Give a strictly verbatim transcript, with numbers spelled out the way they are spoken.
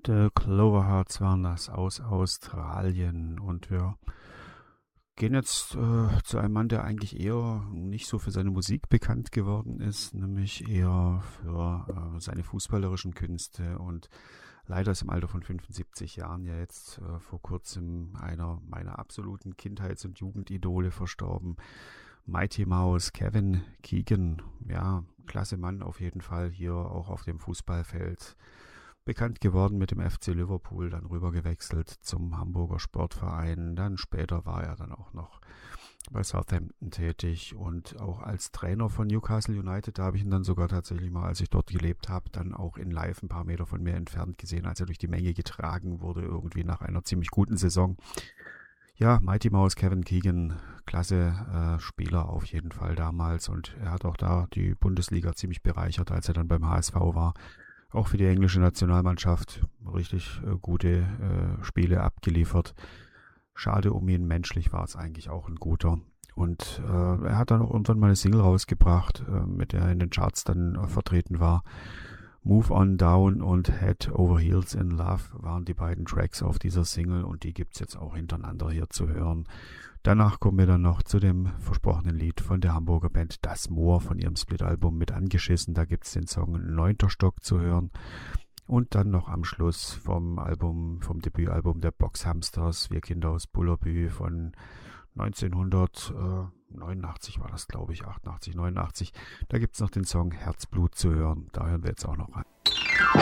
The Cloverhearts waren das aus Australien und wir gehen jetzt äh, zu einem Mann, der eigentlich eher nicht so für seine Musik bekannt geworden ist, nämlich eher für äh, seine fußballerischen Künste und leider ist im Alter von fünfundsiebzig Jahren ja jetzt äh, vor kurzem einer meiner absoluten Kindheits- und Jugendidole verstorben. Mighty Mouse, Kevin Keegan, ja, klasse Mann auf jeden Fall hier auch auf dem Fußballfeld. Bekannt geworden mit dem F C Liverpool, dann rübergewechselt zum Hamburger Sportverein. Dann später war er dann auch noch bei Southampton tätig und auch als Trainer von Newcastle United. Da habe ich ihn dann sogar tatsächlich mal, als ich dort gelebt habe, dann auch in live ein paar Meter von mir entfernt gesehen, als er durch die Menge getragen wurde, irgendwie nach einer ziemlich guten Saison. Ja, Mighty Mouse, Kevin Keegan, klasse äh, Spieler auf jeden Fall damals und er hat auch da die Bundesliga ziemlich bereichert, als er dann beim H S V war. Auch für die englische Nationalmannschaft richtig äh, gute äh, Spiele abgeliefert. Schade um ihn, menschlich war es eigentlich auch ein guter. Und äh, er hat dann auch irgendwann mal eine Single rausgebracht, äh, mit der er in den Charts dann äh, vertreten war. Move On Down und Head Over Heels in Love waren die beiden Tracks auf dieser Single und die gibt's jetzt auch hintereinander hier zu hören. Danach kommen wir dann noch zu dem versprochenen Lied von der Hamburger Band Das Moor von ihrem Split-Album mit angeschissen. Da gibt's den Song Neunter Stock zu hören. Und dann noch am Schluss vom Album, vom Debütalbum der Boxhamsters, Wir Kinder aus Bullerbü von neunzehnhundertneunundachtzig war das, glaube ich, achtundachtzig, neunundachtzig. Da gibt's noch den Song Herzblut zu hören. Da hören wir jetzt auch noch rein.